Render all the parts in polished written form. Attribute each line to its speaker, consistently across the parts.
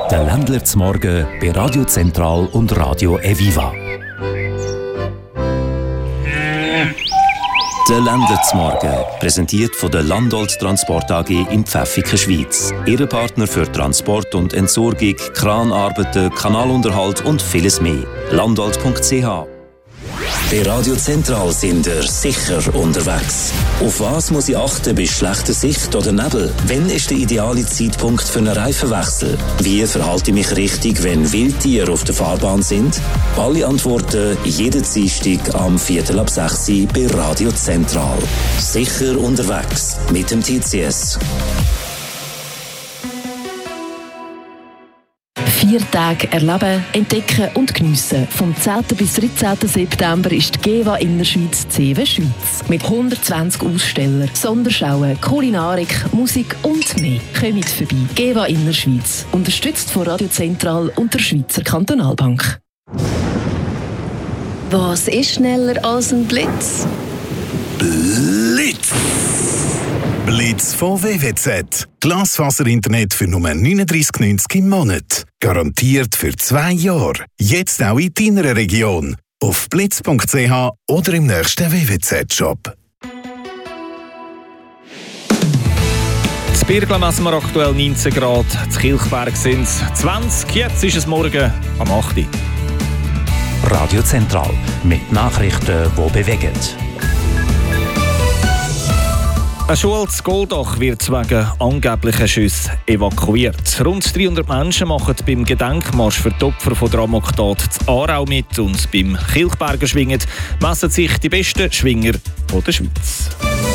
Speaker 1: Der Ländler zum Morgen bei Radio Zentral und Radio Eviva. Der Ländler zum Morgen, präsentiert von der Landolt Transport AG in Pfäffiken, Schweiz. Ihre Partner für Transport und Entsorgung, Kranarbeiten, Kanalunterhalt und vieles mehr. Landolt.ch. Bei Radio Zentral sind ihr sicher unterwegs. Auf was muss ich achten bei schlechter Sicht oder Nebel? Wann ist der ideale Zeitpunkt für einen Reifenwechsel? Wie verhalte ich mich richtig, wenn Wildtiere auf der Fahrbahn sind? Alle Antworten jeden Dienstag am 5:45 bei Radio Zentral. Sicher unterwegs mit dem TCS.
Speaker 2: 4 Tage erleben, entdecken und geniessen. Vom 10. bis 13. September ist die GEWA Innerschweiz CW Schweiz. Mit 120 Ausstellern, Sonderschauen, Kulinarik, Musik und mehr. Kommt vorbei. GEWA Innerschweiz. Unterstützt von Radio Zentral und der Schweizer Kantonalbank.
Speaker 3: Was ist schneller als ein Blitz?
Speaker 4: Blitz! Blitz von WWZ. Glasfaser-Internet für nur 39,90 im Monat. Garantiert für 2 Jahre. Jetzt auch in deiner Region. Auf blitz.ch oder im nächsten WWZ-Shop.
Speaker 5: In Birgla messen wir aktuell 19 Grad. In Kilchberg sind es 20. Jetzt ist es morgen am 8.
Speaker 1: Radio Zentral mit Nachrichten, die bewegen.
Speaker 5: Eine Schule in Goldach wird wegen angeblicher Schüsse evakuiert. Rund 300 Menschen machen beim Gedenkmarsch für die Opfer von der Amoktat zu Aarau mit und beim Kilchberger Schwingen messen sich die besten Schwinger der Schweiz.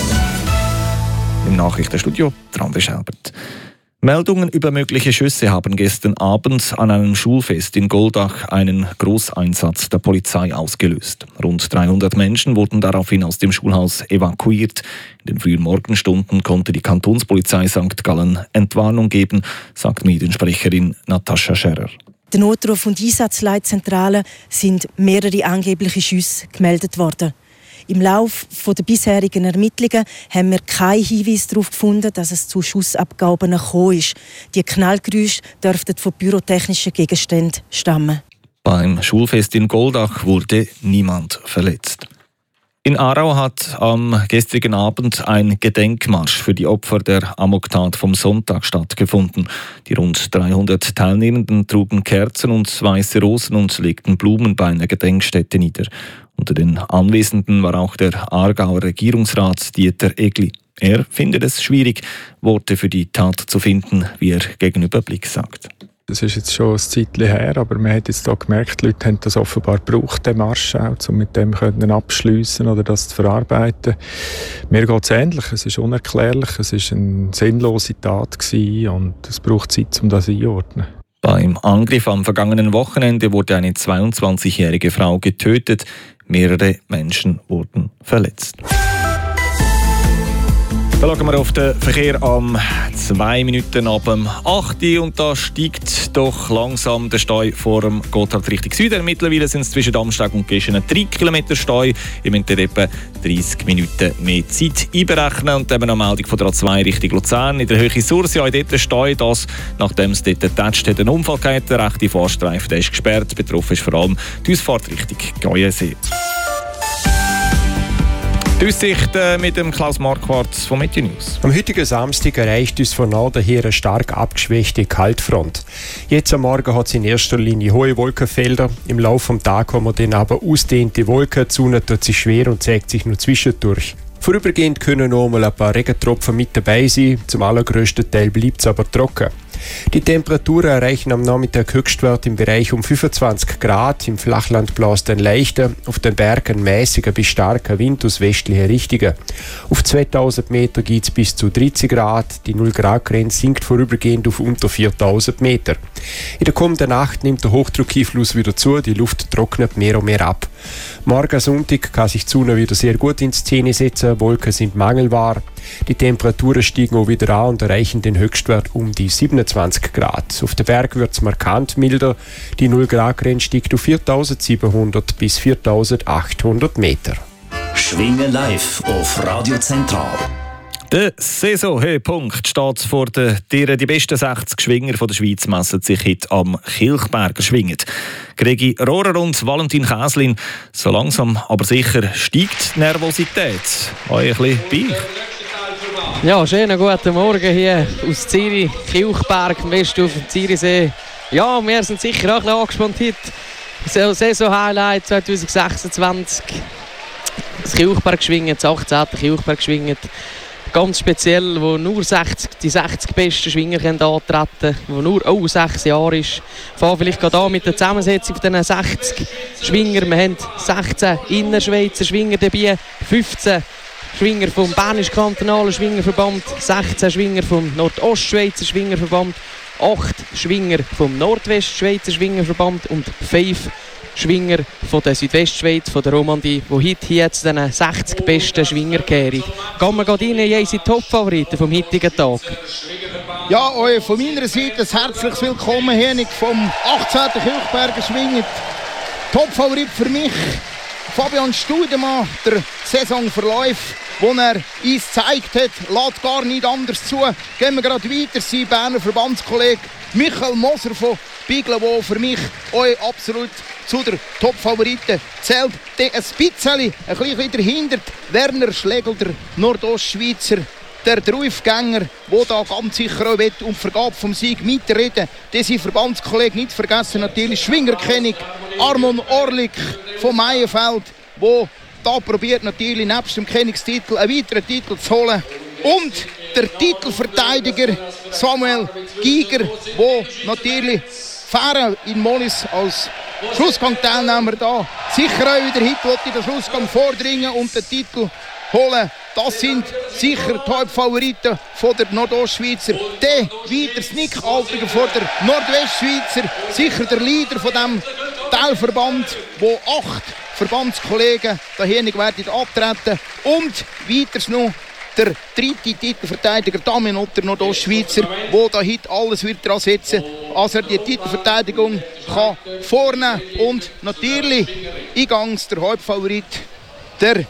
Speaker 5: Im Nachrichtenstudio André Schelbert. Meldungen über mögliche Schüsse haben gestern Abend an einem Schulfest in Goldach einen Großeinsatz der Polizei ausgelöst. Rund 300 Menschen wurden daraufhin aus dem Schulhaus evakuiert. In den frühen Morgenstunden konnte die Kantonspolizei St. Gallen Entwarnung geben, sagt Mediensprecherin Natascha Scherer.
Speaker 6: Der Notruf- und Einsatzleitzentrale sind mehrere angebliche Schüsse gemeldet worden. Im Laufe der bisherigen Ermittlungen haben wir keinen Hinweis darauf gefunden, dass es zu Schussabgaben gekommen ist. Die Knallgeräusche dürften von pyrotechnischen Gegenständen stammen.
Speaker 5: Beim Schulfest in Goldach wurde niemand verletzt. In Aarau hat am gestrigen Abend ein Gedenkmarsch für die Opfer der Amoktat vom Sonntag stattgefunden. Die rund 300 Teilnehmenden trugen Kerzen und weiße Rosen und legten Blumen bei einer Gedenkstätte nieder. Unter den Anwesenden war auch der Aargauer Regierungsrat Dieter Egli. Er findet es schwierig, Worte für die Tat zu finden, wie er gegenüber Blick sagt.
Speaker 7: Das ist jetzt schon ein Zeitchen her, aber man hat jetzt hier gemerkt, die Leute haben das offenbar gebraucht, den Marsch auch, um mit dem abschliessen oder das zu verarbeiten. Mir geht es ähnlich, es ist unerklärlich, es war eine sinnlose Tat gewesen und es braucht Zeit, um das einzuordnen.
Speaker 5: Beim Angriff am vergangenen Wochenende wurde eine 22-jährige Frau getötet, mehrere Menschen wurden verletzt. Da schauen wir auf den Verkehr am 2 Minuten ab dem 8. Und da steigt doch langsam der Stau vor dem Gotthard Richtung Süden. Mittlerweile sind es zwischen Damstag und Geschen 3 Kilometer Stau. Ihr müsst etwa 30 Minuten mehr Zeit einberechnen. Und eben eine Meldung von der A2 Richtung Luzern. In der Höhe Sursia, dort Stau, das, nachdem es dort getatscht hat, einen Unfall gehabt. Der rechte Fahrstreifen der ist gesperrt. Betroffen ist vor allem die Ausfahrt Richtung Gäuensee. Die Aussicht mit dem Klaus Marquardt von Meteo News.
Speaker 8: Am heutigen Samstag erreicht uns von Norden her eine stark abgeschwächte Kaltfront. Jetzt am Morgen hat es in erster Linie hohe Wolkenfelder. Im Laufe des Tages haben wir dann aber ausdehnte Wolken. Die Sonne tut sich schwer und zeigt sich nur zwischendurch. Vorübergehend können noch mal ein paar Regentropfen mit dabei sein. Zum allergrößten Teil bleibt es aber trocken. Die Temperaturen erreichen am Nachmittag Höchstwert im Bereich um 25 Grad. Im Flachland bläst ein leichter, auf den Bergen mäßiger bis starker Wind aus westlicher Richtung. Auf 2000 Meter geht es bis zu 30 Grad. Die 0-Grad-Grenze sinkt vorübergehend auf unter 4000 Meter. In der kommenden Nacht nimmt der Hochdruckeinfluss wieder zu, die Luft trocknet mehr und mehr ab. Morgen Sonntag kann sich die Sonne wieder sehr gut in Szene setzen, Wolken sind mangelbar. Die Temperaturen steigen auch wieder an und erreichen den Höchstwert um die 27 Grad. Auf den Berg wird es markant milder. Die 0-Grad-Grenze steigt auf 4700 bis 4800 Meter.
Speaker 1: Schwingen live auf Radio Zentral.
Speaker 5: Der Saisonhöhepunkt steht vor der Tiere. Die besten 60 Schwinger der Schweiz messen sich heute am Kilchberger Schwingen. Gregi Rohrer und Valentin Käslin. So langsam, aber sicher steigt die Nervosität. Euch ein bisschen bei?
Speaker 9: Ja, schönen guten Morgen hier aus Zürich, Kilchberg, am Westen auf dem Zürichsee. Ja, wir sind sicher auch ein bisschen angespannt heute. Saison-Highlight 2026. Das Kilchberg-Schwingen, das 18. Kilchberg-Schwingen. Ganz speziell, wo nur die 60 besten Schwinger antreten können, wo nur 6 Jahre ist. Fangen vielleicht gerade an mit der Zusammensetzung dieser 60 Schwinger. Wir haben 16 Innerschweizer Schwinger dabei, 15 Schwinger vom Bernisch-Kantonalen Schwingerverband, 16 Schwinger vom Nordostschweizer Schwingerverband, 8 Schwinger vom Nordwestschweizer Schwingerverband und 5 Schwinger von der Südwestschweiz, von der Romandie, die heute hier zu den 60 besten Schwinger kehren. Gehen wir gerade rein in unsere Top-Favoriten vom heutigen Tag.
Speaker 10: Ja, von meiner Seite ein herzliches Willkommen hier vom 18. Kilchberger Schwingen. Top-Favorit für mich, Fabian Studemann, der Saisonverlauf, den er uns gezeigt hat, lässt gar nicht anders zu. Gehen wir gerade weiter, sein Berner Verbandskollege Michael Moser von Biglen, der für mich absolut zu den Top-Favoriten zählt. Ein bisschen dahinter Werner Schlegel, der Nordostschweizer, der Draufgänger, der da ganz sicher auch um die Vergabe vom Sieg mitreden. Sein Verbandskollege nicht vergessen, natürlich Schwingerkönig Armon Orlik von Meyenfeld, der da probiert natürlich nebst dem Königstitel einen weiteren Titel zu holen. Und der Titelverteidiger Samuel Giger, der natürlich Fähren in Mollis als Schlussgang-Teilnehmer da sicher auch wieder heute in den Schlussgang vordringen und den Titel holen. Das sind sicher die Hauptfavoriten von der Nordostschweizer. Der weiter Nick Alpiger von der Nordwestschweizer, sicher der Leader von diesem Teilverband, wo 8 Verbandskollegen dahin werden abtreten. Und weiters noch der dritte Titelverteidiger Damian der Nordostschweizer, der da heute alles wird dran setzen, als er die Titelverteidigung kann vornehmen. Und natürlich eingangs der Hauptfavorit, der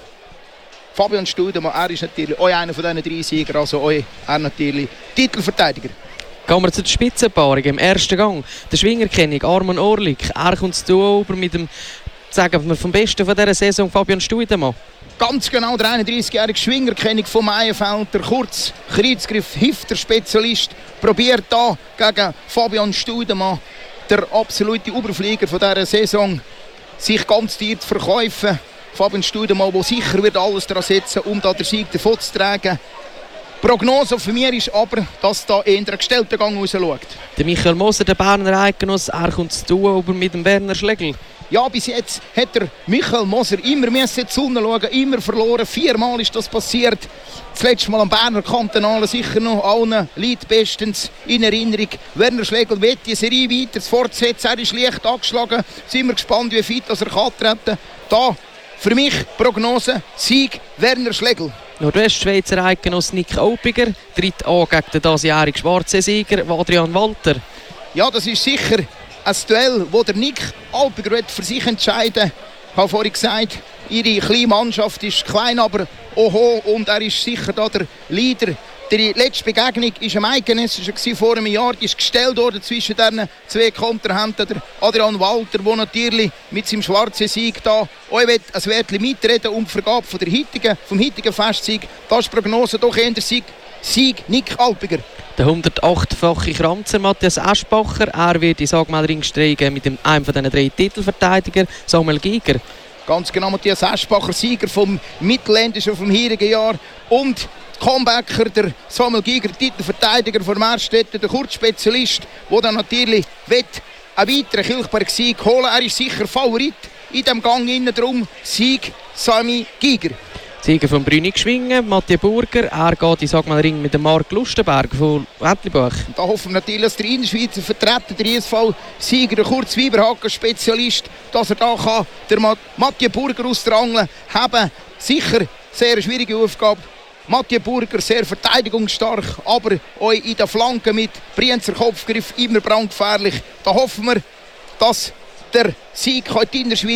Speaker 10: Fabian Studemann. Er ist natürlich auch einer von diesen 3 Siegern, also auch er natürlich Titelverteidiger.
Speaker 9: Gehen wir zu der Spitzenpaarung im ersten Gang. Der Schwingerkönig Armon Orlik, er kommt zu oben mit dem, sagen wir, vom Besten von dieser Saison, Fabian Studemann.
Speaker 10: Ganz genau, der 31-jährige Schwingerkönig von Meyenfeld, der kurz Kreuzgriff Hifter-Spezialist, probiert da gegen Fabian Studemann, der absolute Überflieger von dieser Saison, sich ganz tief zu verkaufen. Fabian Studemann, der sicher wird alles daran setzen, um da den Sieg davon zu tragen. Die Prognose von mir ist aber, dass da eher ein gestellter Gang rausschaut.
Speaker 9: Der Michael Moser, der Berner Eidgenoss, er kommt zu tun mit dem Werner Schlegel.
Speaker 10: Ja, bis jetzt hat der Michael Moser immer in die Sonne schauen, immer verloren. 4-mal ist das passiert. Das letzte Mal am Berner Kantonalen sicher noch allen Leuten bestens in Erinnerung. Werner Schlegel wird die Serie weiter fortsetzen. Er ist leicht angeschlagen. Sind wir gespannt, wie fit er kann treten. Da für mich Prognose, Sieg Werner Schlegel.
Speaker 9: Nordwestschweizer Eidgenoss Nick Alpiger tritt an gegen den diesjährigen schwarzen Sieger Adrian Walter.
Speaker 10: Ja, das ist sicher ein Duell, wo der Nick Alpiger für sich entscheiden. Ich habe vorhin gesagt, ihre kleine Mannschaft ist klein, aber oho, und er ist sicher da der Leader. Die letzte Begegnung war am Eidgenössischen vor einem Jahr. Die ist gestellt worden zwischen diesen 2 Kontrahenten. Der Adrian Walter, der natürlich mit seinem schwarzen Sieg da auch ein Wörtchen mitreden um die Vergabe vom heutigen Festsieg. Das ist die Prognose doch eher Sieg Nick Alpiger.
Speaker 9: Der 108-fache Kranzer Matthias Eschbacher, er wird in Sagmeldring steigen mit einem von diesen 3 Titelverteidigern, Samuel Giger.
Speaker 10: Ganz genau, Matthias Eschbacher, Sieger vom Mittelländischen vom heurigen Jahr. Und Comebacker, der Samuel Giger, Titelverteidiger von Meerstetten, der Kurzspezialist, der dann natürlich einen weiteren Kilchberg-Sieg holen. Er ist sicher Favorit in diesem Gang innen drum. Sieg Sami Giger.
Speaker 9: Sieger von Brünig Schwingen, Mathieu Burger. Er geht in Sagmeldring mit dem Marc Lustenberg von Ettlibach.
Speaker 10: Da hoffen wir natürlich, dass der Innerschweizer Vertreter, der ISV-Sieger, der Kurz Weiberhaken-Spezialist, dass er da kann, der Mathieu Burger aus der Angel haben. Sicher sehr eine schwierige Aufgabe. Mathieu Burger sehr verteidigungsstark, aber auch in der Flanke mit Brienzer Kopfgriff immer brandgefährlich. Da hoffen wir, dass der Sieg in der Schweiz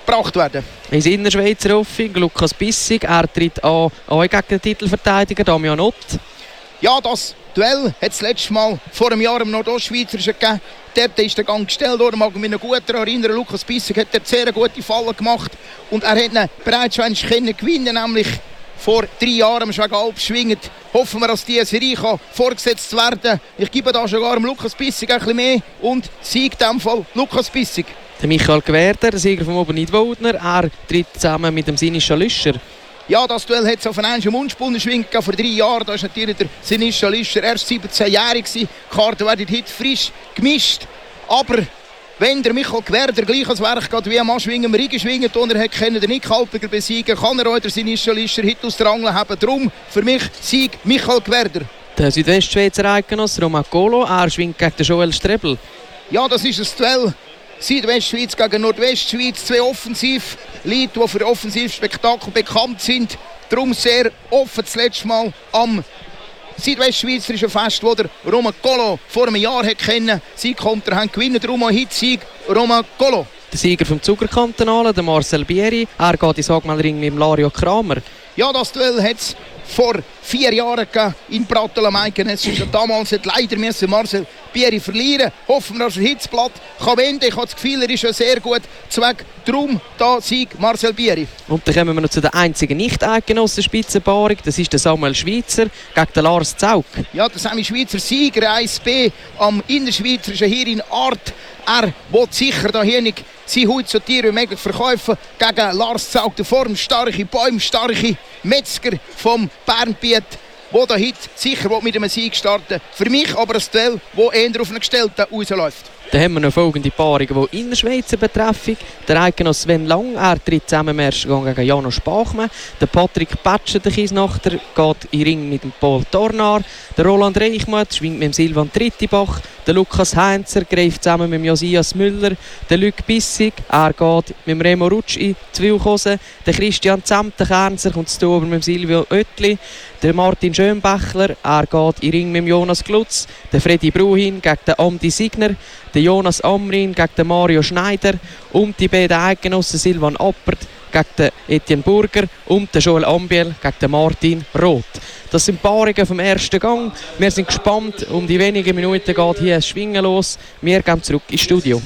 Speaker 10: gebracht werden.
Speaker 9: Ins Innerschweizer Hoffing, Lukas Bissig, er tritt an gegen den Titelverteidiger Damian Ott.
Speaker 10: Ja, das Duell hat das letzte Mal vor einem Jahr im Nordostschweizerischen gegeben. Dort ist der Gang gestellt worden, mag mich noch gut daran erinnern. Lukas Bissig hat dort sehr gute Fallen gemacht und er hat ihn bereits schon gewinnen, nämlich vor 3 Jahren am Schwegalp schwingend. Hoffen wir, dass diese Serie fortgesetzt werden kann. Ich gebe da sogar dem Lukas Bissig ein bisschen mehr und siegt in diesem Fall Lukas Bissig.
Speaker 9: Der Michael Gwerder, der Sieger von Obernied-Woldner, er tritt zusammen mit dem Sinischa Lüscher.
Speaker 10: Ja, das Duell hat es auf einen Mundspunnen schwingen vor 3 Jahren. Da ist natürlich der Sinischa Lüscher erst 17-jährig. Die Karten werden heute frisch gemischt. Aber wenn der Michael Gwerder gleich als Werk geht wie am Anschwingen, am Regen schwingt und er kann den Nick Halpiger besiegen, kann er auch den Sinischa Lüscher heute aus der Angel haben. Darum für mich Sieg Michael Gwerder.
Speaker 9: Der Südwestschweizer Eidgenoss Roman Colo, er schwingt gegen den Joel Strebel.
Speaker 10: Ja, das ist ein Duell. Südwestschweiz gegen Nordwestschweiz, 2 Offensivleute, die für Offensivspektakel bekannt sind. Darum sehr offen das letzte Mal am Südwestschweizerischen Fest, wo der Roman Colo vor einem Jahr kennen. Sie konnten gewinnen, darum auch heute Sieg Roman Colo.
Speaker 9: Der Sieger vom Zugerkantonalen, der Marcel Bieri, er geht in Sagmelring mit dem Lario Kramer.
Speaker 10: Ja, das Duell hat es vor 4 Jahren in Pratteln-Meiken. Damals hat leider Marcel Bieri verlieren. Hoffen wir, dass er das Blatt kann wenden. Ich habe das Gefühl, er ist ja sehr gut Zweck. Darum da Sieg Marcel Bieri.
Speaker 9: Und dann kommen wir noch zu der einzigen Nicht-Eidgenossen-Spitzenpaarung. Das ist der Samuel Schweizer gegen den Lars Zaug.
Speaker 10: Ja, der Samuel Schweizer Sieger 1B am Innerschweizerischen hier in Art. Er will sicher da hier nicht sein Hut so Tiere wie möglich verkaufen gegen Lars Zaug, der formstarke, bäumstarke Metzger vom Bernbiet, der da heute sicher mit einem Sieg starten will. Für mich aber ein Duell, das eher auf einen Gestellten rausläuft.
Speaker 9: Dann haben wir noch folgende Paarungen, die Innerschweizer betreffen. Der Eidgenoss Sven Lang, er tritt zusammen im ersten Gang gegen Janos Bachmann. Der Patrick Petscher, der Kiesnachter, geht in Ring mit dem Paul Tornar. Der Roland Reichmuth schwingt mit dem Silvan Trittibach. Der Lukas Heinzer greift zusammen mit dem Josias Müller. Der Luc Bissig, er geht mit dem Remo Rutsch in Zwilchhosen. Der Christian Zemtenkernser kommt zu oben mit dem Silvio Oetli. Der Martin Schönbächler, er geht in Ring mit dem Jonas Glutz. Der Freddy Bruhin gegen den Amdi Signer. Der Jonas Amrin gegen den Mario Schneider und die beiden Eidgenossen Silvan Appert gegen den Etienne Burger und den Joel Ambiel gegen den Martin Roth. Das sind Paarungen vom ersten Gang. Wir sind gespannt. Um die wenigen Minuten geht hier ein Schwingen los. Wir gehen zurück ins Studio.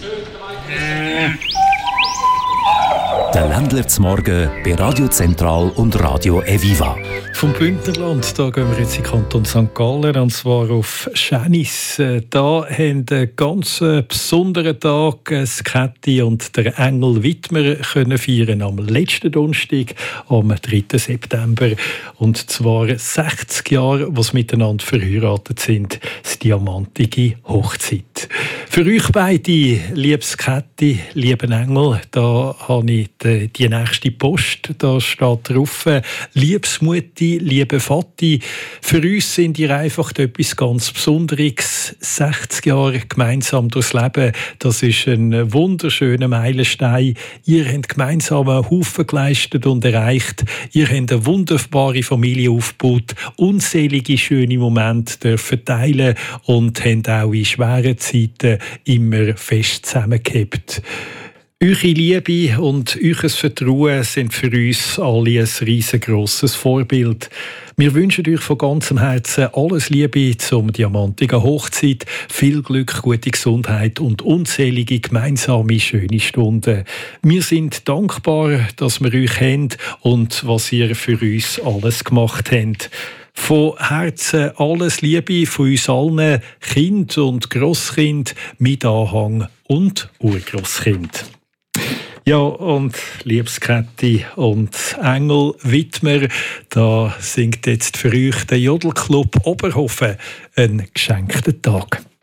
Speaker 1: Der Ländler zum Morgen bei Radio Zentral und Radio Eviva.
Speaker 11: Vom Bündnerland, da gehen wir jetzt in den Kanton St. Gallen, und zwar auf Schänis. Da haben einen ganz besonderen Tag Käthi und der Engel Wittmer können feiern am letzten Donnerstag, am 3. September. Und zwar 60 Jahre, was miteinander verheiratet sind. Das diamantige Hochzeit. Für euch beide, liebes Käthi, lieben Engel, da habe ich die nächste Post. Da steht drauf: liebes Mutti, liebe Vati, für uns sind ihr einfach etwas ganz Besonderes. 60 Jahre gemeinsam durchs Leben, das ist ein wunderschöner Meilenstein. Ihr habt gemeinsam einen Haufen geleistet und erreicht. Ihr habt eine wunderbare Familie aufgebaut, unzählige schöne Momente dürfen teilen und habt auch in schweren Zeiten immer fest zusammengehabt. Eure Liebe und euer Vertrauen sind für uns alle ein riesengroßes Vorbild. Wir wünschen euch von ganzem Herzen alles Liebe zum diamantigen Hochzeit, viel Glück, gute Gesundheit und unzählige gemeinsame schöne Stunden. Wir sind dankbar, dass wir euch haben und was ihr für uns alles gemacht habt. Von Herzen alles Liebe von uns allen, Kind und Grosskind, mit Anhang und Urgrosskind. Ja, und liebes Käthi und Engel Wittmer, da singt jetzt für euch der Jodelclub Oberhofen einen geschenkten Tag.